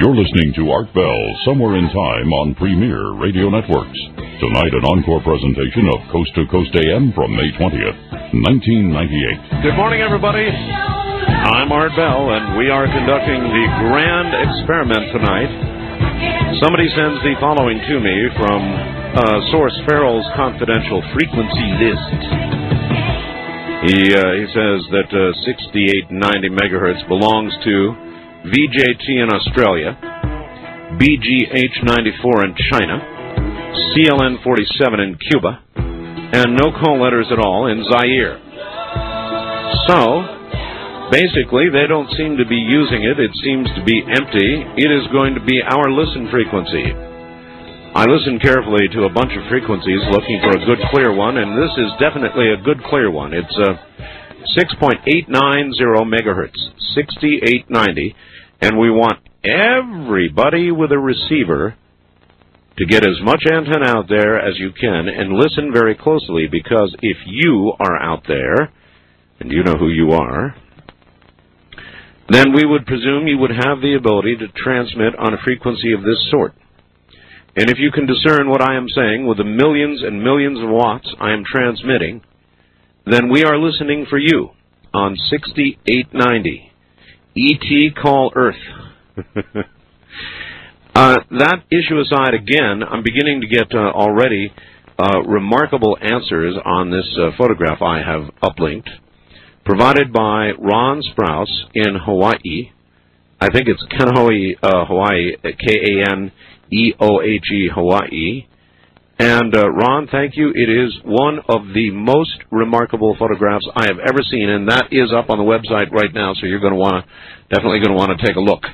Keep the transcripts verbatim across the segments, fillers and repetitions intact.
You're listening to Art Bell, Somewhere in Time on Premier Radio Networks. Tonight, an encore presentation of Coast to Coast A M from May twentieth, nineteen ninety-eight. Good morning, everybody. I'm Art Bell, and we are conducting the grand experiment tonight. Somebody sends the following to me from uh, source Farrell's confidential frequency list. He, uh, he says that uh, sixty-eight ninety megahertz belongs to V J T in Australia, B G H ninety-four in China, C L N forty-seven in Cuba, and no call letters at all in Zaire. So, basically, they don't seem to be using it. It seems to be empty. It is going to be our listen frequency. I listened carefully to a bunch of frequencies looking for a good clear one, and this is definitely a good clear one. It's uh, six point eight nine zero megahertz, sixty-eight ninety, and we want everybody with a receiver to get as much antenna out there as you can and listen very closely, because if you are out there, and you know who you are, then we would presume you would have the ability to transmit on a frequency of this sort. And if you can discern what I am saying with the millions and millions of watts I am transmitting, then we are listening for you on sixty-eight ninety. E T call Earth. uh, that issue aside, again, I'm beginning to get uh, already uh, remarkable answers on this uh, photograph I have uplinked, provided by Ron Sprouse in Hawaii. I think it's Kaneohe, uh, Hawaii, K A N E O H E, Hawaii. And, uh, Ron, thank you. It is one of the most remarkable photographs I have ever seen, and that is up on the website right now, so you're going to want to, definitely going to want to take a look.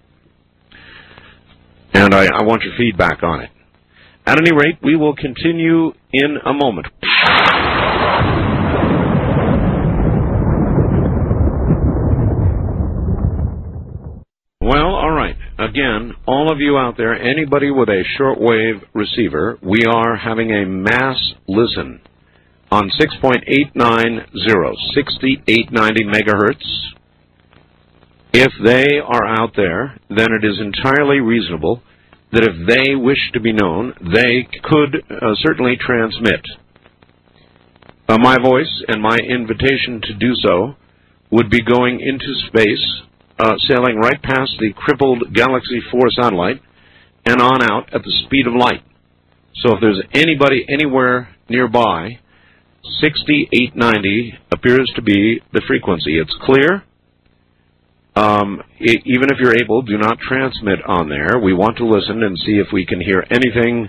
And I, I want your feedback on it. At any rate, we will continue in a moment. Well, all right. Again, all of you out there, anybody with a shortwave receiver, we are having a mass listen on six point eight nine zero, sixty-eight ninety megahertz. If they are out there, then it is entirely reasonable that if they wish to be known, they could uh, certainly transmit. Uh, my voice and my invitation to do so would be going into space, Uh, sailing right past the crippled Galaxy four satellite and on out at the speed of light. So if there's anybody anywhere nearby, sixty-eight ninety appears to be the frequency. It's clear. Um, it, even if you're able, do not transmit on there. We want to listen and see if we can hear anything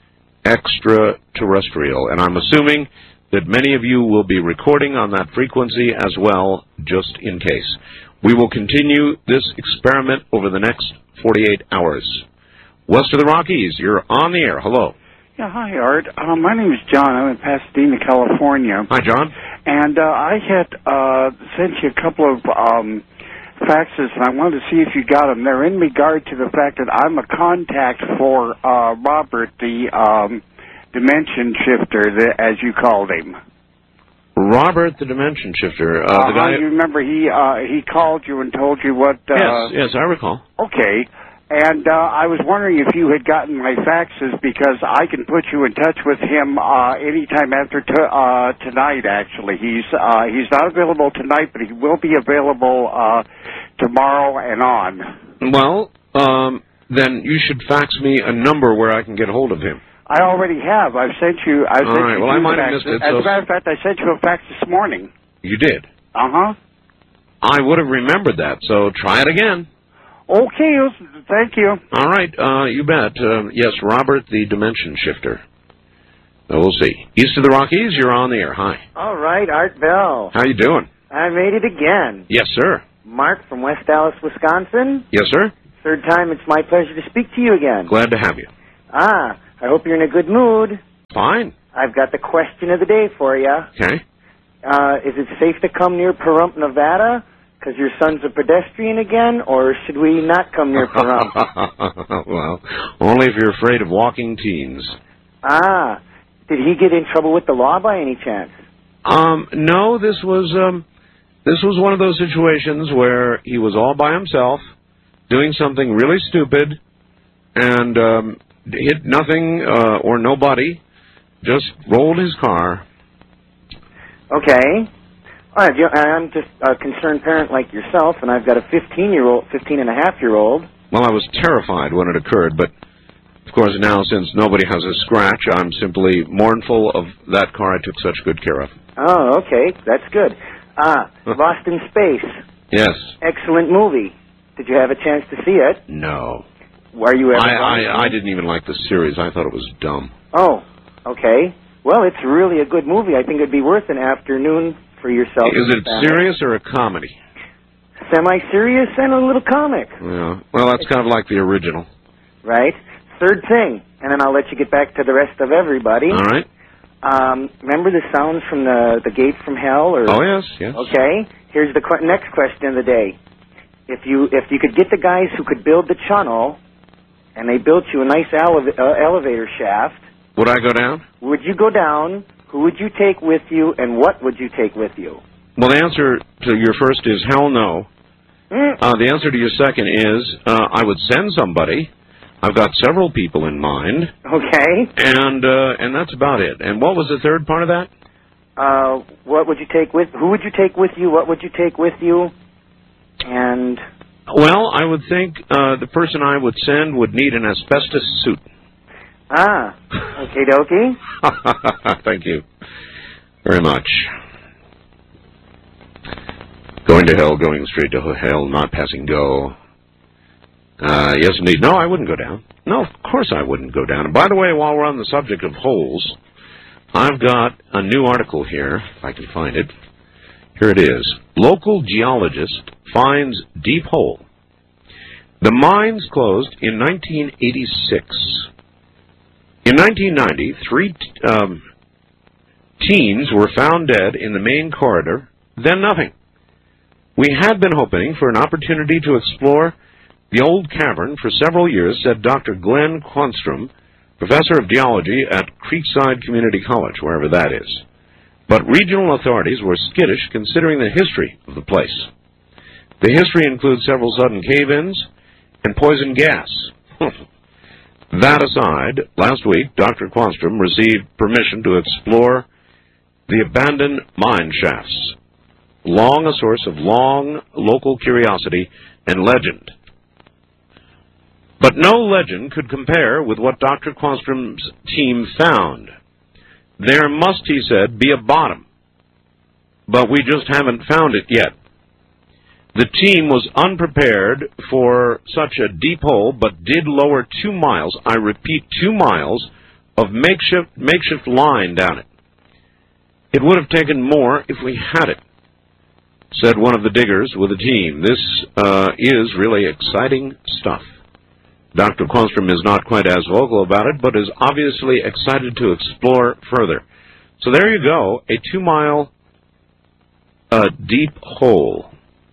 extraterrestrial. And I'm assuming that many of you will be recording on that frequency as well, just in case. We will continue this experiment over the next forty-eight hours. West of the Rockies, you're on the air. Hello. Yeah, hi, Art. Uh, my name is John. I'm in Pasadena, California. Hi, John. And uh, I had uh, sent you a couple of um, faxes, and I wanted to see if you got them. They're in regard to the fact that I'm a contact for uh, Robert, the um, dimension shifter, the, as you called him. Robert, the dimension shifter. Uh, uh, the guy. You remember he uh, he called you and told you what? Uh, yes, yes, I recall. Okay, and uh, I was wondering if you had gotten my faxes, because I can put you in touch with him uh, anytime after t- uh, tonight. Actually, he's uh, he's not available tonight, but he will be available uh, tomorrow and on. Well, um, then you should fax me a number where I can get hold of him. I already have. I've sent you. I've All sent right. you Well, I might have faxes. missed it. As so a matter of fact, I sent you a fax this morning. You did? Uh huh. I would have remembered that. So try it again. Okay. Thank you. All right. Uh, you bet. Uh, yes, Robert, the dimension shifter. Uh, we'll see. East of the Rockies, you're on the air. Hi. All right, Art Bell. How you doing? I made it again. Yes, sir. Mark from West Dallas, Wisconsin. Yes, sir. Third time. It's my pleasure to speak to you again. Glad to have you. Ah. I hope you're in a good mood. Fine. I've got the question of the day for you. Okay. Uh, is it safe to come near Pahrump, Nevada, because your son's a pedestrian again, or should we not come near Pahrump? Well, only if you're afraid of walking teens. Ah. Did he get in trouble with the law by any chance? Um, no, this was um, this was one of those situations where he was all by himself, doing something really stupid and um, hit nothing uh, or nobody, just rolled his car. Okay. All right, I'm just a concerned parent like yourself, and I've got a fifteen-year-old, fifteen and a half year old. Well, I was terrified when it occurred, but of course now, since nobody has a scratch, I'm simply mournful of that car I took such good care of. Oh, okay, that's good. Ah, Lost in Space. Yes. Excellent movie. Did you have a chance to see it? No. Were you ever? I, I, I didn't even like the series. I thought it was dumb. Oh, okay. Well, it's really a good movie. I think it'd be worth an afternoon for yourself. Is it serious or a comedy? Semi-serious and a little comic. Yeah. Well, that's kind of like the original. Right. Third thing, and then I'll let you get back to the rest of everybody. All right. Um, remember the sounds from the, the gate from hell? Or, oh, yes, yes. Okay. Here's the qu- next question of the day. If you if you could get the guys who could build the tunnel, and they built you a nice ele- uh, elevator shaft... Would I go down? Would you go down? Who would you take with you, and what would you take with you? Well, the answer to your first is hell no. Mm. Uh, the answer to your second is uh, I would send somebody. I've got several people in mind. Okay. And uh, and that's about it. And what was the third part of that? Uh, what would you take with? Who would you take with you? What would you take with you? And well, I would think uh, the person I would send would need an asbestos suit. Ah, okie dokie. Thank you very much. Going to hell, going straight to hell, not passing go. Uh, yes, indeed. No, I wouldn't go down. No, of course I wouldn't go down. And by the way, while we're on the subject of holes, I've got a new article here, if I can find it. Here it is. Local geologist finds deep hole. The mines closed in nineteen eighty-six. In nineteen ninety, three um, teens were found dead in the main corridor, then nothing. We had been hoping for an opportunity to explore the old cavern for several years, said Doctor Glenn Quanstrom, professor of geology at Creekside Community College, wherever that is. But regional authorities were skittish considering the history of the place. The history includes several sudden cave-ins and poison gas. That aside, last week, Doctor Quanstrom received permission to explore the abandoned mine shafts, long a source of long local curiosity and legend. But no legend could compare with what Doctor Quanstrom's team found. There must, he said, be a bottom, but we just haven't found it yet. The team was unprepared for such a deep hole, but did lower two miles, I repeat, two miles, of makeshift, makeshift line down it. It would have taken more if we had it, said one of the diggers with the team. This uh, is really exciting stuff. Doctor Quanstrom is not quite as vocal about it, but is obviously excited to explore further. So there you go, a two-mile uh, deep hole.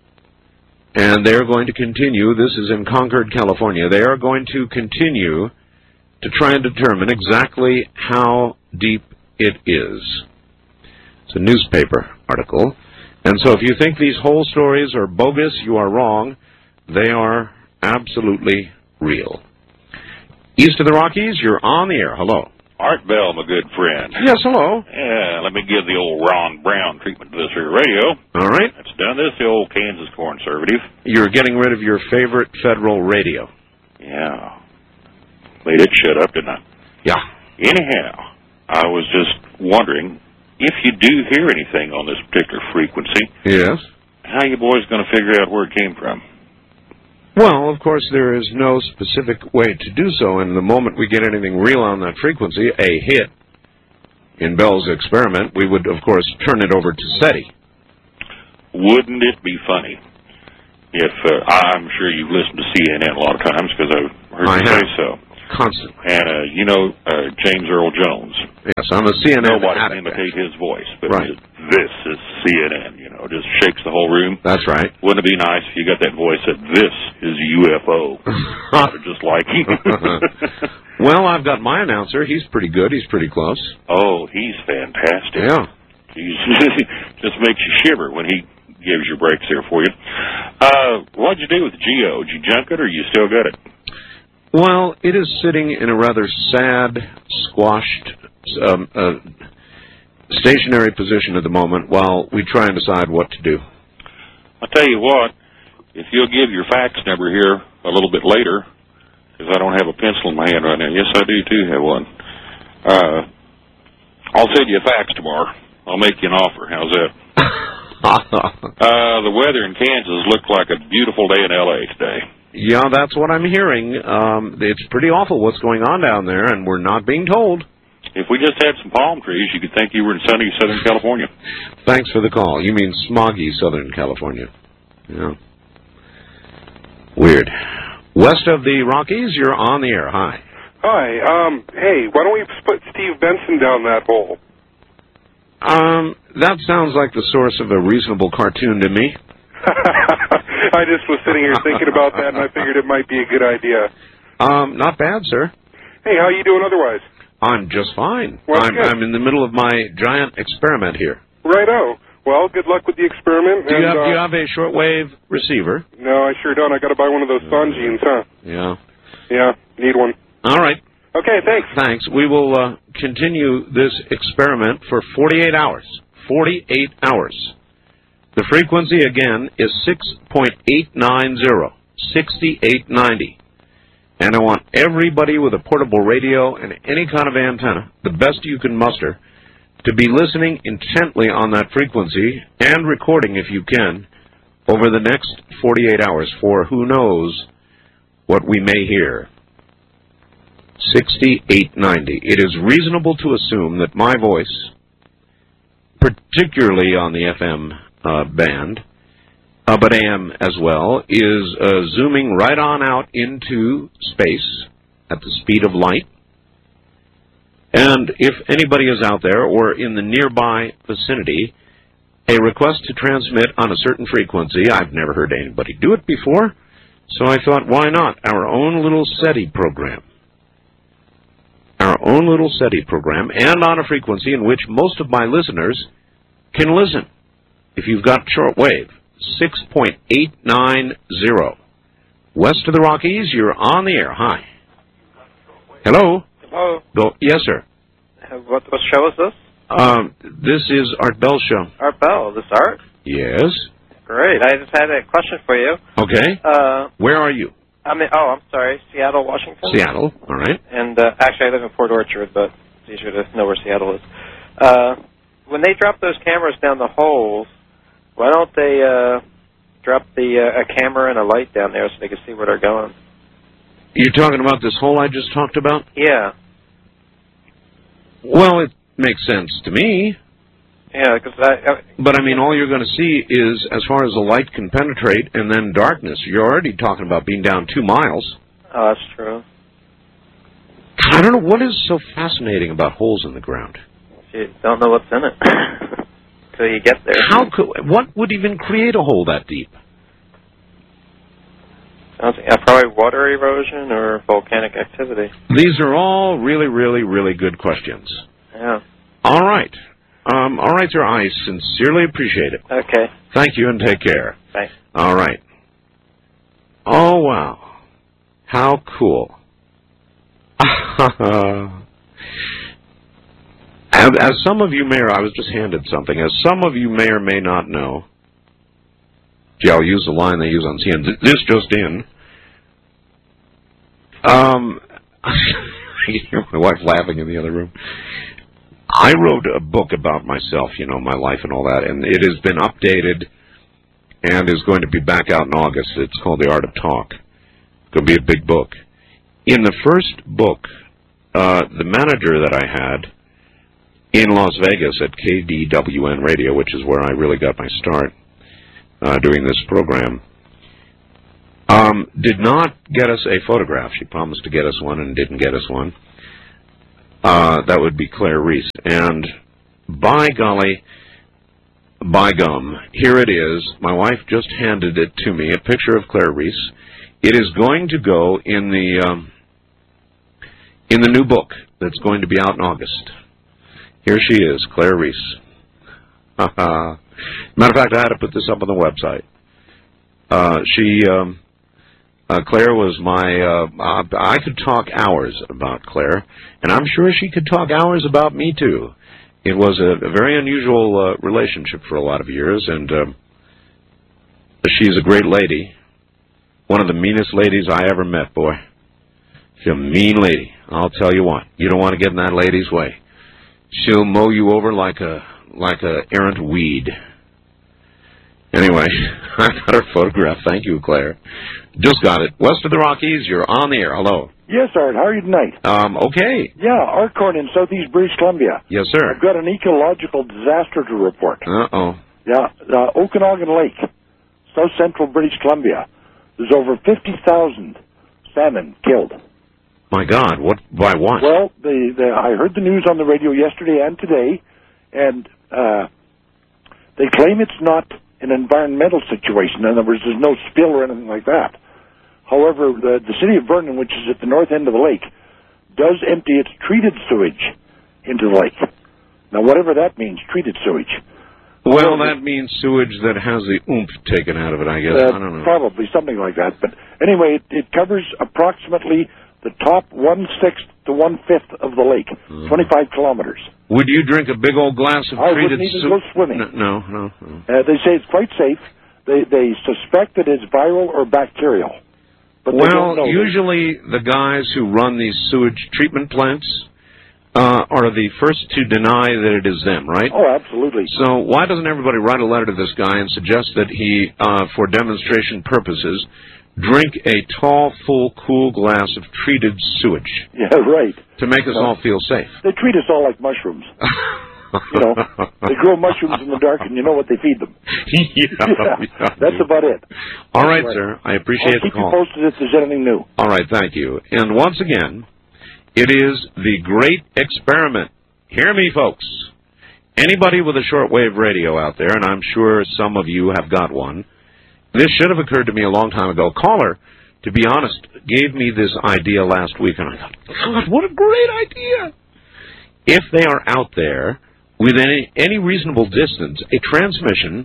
And they're going to continue, this is in Concord, California, they are going to continue to try and determine exactly how deep it is. It's a newspaper article. And so if you think these whole stories are bogus, you are wrong. They are absolutely real. East of the Rockies, you're on the air. Hello. Art Bell, my good friend. Yes, hello. Yeah, let me give the old Ron Brown treatment to this here radio. All right. It's done this, the old Kansas conservative. You're getting rid of your favorite federal radio. Yeah. Made it shut up, didn't I? Yeah. Anyhow, I was just wondering, if you do hear anything on this particular frequency, yes, how you boys going to figure out where it came from? Well, of course, there is no specific way to do so, and the moment we get anything real on that frequency, a hit, in Bell's experiment, we would, of course, turn it over to SETI. Wouldn't it be funny if, uh, I'm sure you've listened to C N N a lot of times, because I've heard I you have. say so. Constantly. And, uh, you know, uh, James Earl Jones. Yes, I'm a C N N Nobody addict, can imitate actually. his voice, but Right. this is C N N, you know, just shakes the whole room. That's right. Wouldn't it be nice if you got that voice that this is U F O? Just like him. Well, I've got my announcer. He's pretty good. He's pretty close. Oh, he's fantastic. Yeah. He's just makes you shiver when he gives you breaks there for you. Uh, what'd you do with the Geo? Did you junk it, or you still got it? Well, it is sitting in a rather sad, squashed, um, uh, stationary position at the moment while we try and decide what to do. I'll tell you what, if you'll give your fax number here a little bit later, because I don't have a pencil in my hand right now. Yes, I do, too, have one. Uh, I'll send you a fax tomorrow. I'll make you an offer. How's that? uh, the weather in Kansas looked like a beautiful day in L A today. Yeah, that's what I'm hearing. Um, it's pretty awful what's going on down there, and we're not being told. If we just had some palm trees, you could think you were in sunny Southern California. Thanks for the call. You mean smoggy Southern California. Yeah. Weird. West of the Rockies, you're on the air. Hi. Hi. Um, hey, why don't we put Steve Benson down that hole? Um, that sounds like the source of a reasonable cartoon to me. I just was sitting here thinking about that, and I figured it might be a good idea. Um, not bad, sir. Hey, how you doing otherwise? I'm just fine. Well, I'm, good. I'm in the middle of my giant experiment here. Righto. Well, good luck with the experiment. Do you, and, have, uh, do you have a shortwave receiver? No, I sure don't. I got to buy one of those Sun Genes, huh? Yeah. Yeah, need one. All right. Okay, thanks. Thanks. We will uh, continue this experiment for forty-eight hours. forty-eight hours. The frequency, again, is six point eight nine zero, sixty-eight ninety. And I want everybody with a portable radio and any kind of antenna, the best you can muster, to be listening intently on that frequency and recording, if you can, over the next forty-eight hours, for who knows what we may hear. sixty-eight ninety. It is reasonable to assume that my voice, particularly on the F M uh, band, uh, but A M as well, is uh, zooming right on out into space at the speed of light. And if anybody is out there or in the nearby vicinity, a request to transmit on a certain frequency, I've never heard anybody do it before, so I thought, why not? Our own little SETI program. Our own little SETI program, and on a frequency in which most of my listeners can listen. If you've got shortwave, six point eight nine zero. West of the Rockies, you're on the air. Hi. Hello? Hello. Go. Yes, sir. What, what show is this? Um, this is Art Bell's show. Art Bell. Is this Art? Yes. Great. I just had a question for you. Okay. Uh, Where are you? I'm in, oh, I'm sorry, Seattle, Washington. Seattle. All right. And uh, actually, I live in Port Orchard, but it's easier to know where Seattle is. Uh, when they drop those cameras down the holes, why don't they uh, drop the uh, a camera and a light down there so they can see where they're going? You're talking about this hole I just talked about? Yeah. Well, it makes sense to me. Yeah, because I, I... But, I mean, all you're going to see is, as far as the light can penetrate, and then darkness. You're already talking about being down two miles. Oh, that's true. I don't know, what is so fascinating about holes in the ground? You don't know what's in it until you get there. How could, what would even create a hole that deep? I think, uh, probably water erosion or volcanic activity. These are all really, really, really good questions. Yeah. All right. Um, all right, sir. I sincerely appreciate it. Okay. Thank you and take care. Thanks. All right. Oh, wow. How cool. as, as some of you may, or I was just handed something, as some of you may or may not know, gee, I'll use the line they use on C N N. This just in. Um, I can hear my wife laughing in the other room. I wrote a book about myself, you know, my life and all that, and it has been updated and is going to be back out in August. It's called The Art of Talk. It's going to be a big book. In the first book, uh, the manager that I had in Las Vegas at K D W N Radio, which is where I really got my start uh, doing this program, um, did not get us a photograph. She promised to get us one and didn't get us one. Uh, that would be Claire Reese. And by golly, by gum, here it is. My wife just handed it to me, a picture of Claire Reese. It is going to go in the um, in the new book that's going to be out in August. Here she is, Claire Reese. Matter of fact, I had to put this up on the website. Uh, she, um, uh, Claire was my, uh, uh, I could talk hours about Claire, and I'm sure she could talk hours about me, too. It was a, a very unusual uh, relationship for a lot of years, and uh, she's a great lady. One of the meanest ladies I ever met, boy. She's a mean lady. I'll tell you what. You don't want to get in that lady's way. She'll mow you over like a like a errant weed. Anyway, I got her photograph. Thank you, Claire. Just got it. West of the Rockies, you're on the air. Hello. Yes, Art. How are you tonight? Um, okay. Yeah, Arcorn in southeast British Columbia. Yes, sir. I've got an ecological disaster to report. Uh-oh. Yeah, uh, Okanagan Lake, south central British Columbia. There's over fifty thousand salmon killed. My God, what? By what? Well, the, the, I heard the news on the radio yesterday and today, and uh, they claim it's not an environmental situation. In other words, there's no spill or anything like that. However, the, the city of Vernon, which is at the north end of the lake, does empty its treated sewage into the lake. Now, whatever that means, treated sewage. Well, that means sewage that has the oomph taken out of it, I guess. Uh, I don't know. Probably, something like that. But anyway, it, it covers approximately the top one-sixth to one-fifth of the lake, mm. twenty-five kilometers. Would you drink a big old glass of I treated wouldn't even sewage? go swimming. No, no, no. no. Uh, they say it's quite safe. They they suspect that it's viral or bacterial. But well, usually the guys who run these sewage treatment plants uh, are the first to deny that it is them, right? Oh, absolutely. So why doesn't everybody write a letter to this guy and suggest that he, uh, for demonstration purposes, drink a tall, full, cool glass of treated sewage? Yeah, right. To make us uh, all feel safe. They treat us all like mushrooms. You know, they grow mushrooms in the dark, and you know what they feed them. yeah, yeah, yeah, that's dude. about it. All right, right, sir. I appreciate I'll the keep call. you posted if there's anything new. All right, thank you. And once again, it is the great experiment. Hear me, folks. Anybody with a shortwave radio out there, and I'm sure some of you have got one, this should have occurred to me a long time ago. Caller, to be honest, gave me this idea last week, and I thought, God, what a great idea. If they are out there within any, any reasonable distance, a transmission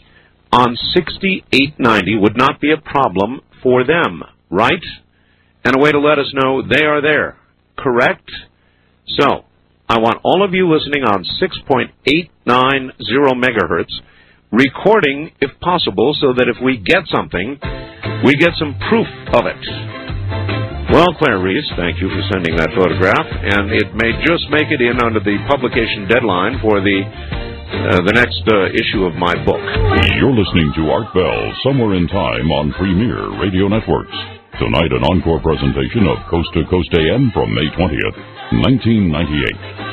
on sixty-eight ninety would not be a problem for them, right? And a way to let us know they are there, correct? So, I want all of you listening on six point eight nine zero megahertz, recording if possible, so that if we get something, we get some proof of it. Well, Claire Reese, thank you for sending that photograph, and it may just make it in under the publication deadline for the uh, the next uh, issue of my book. You're listening to Art Bell, Somewhere in Time on Premier Radio Networks. Tonight, an encore presentation of Coast to Coast A M from May twentieth, nineteen ninety-eight.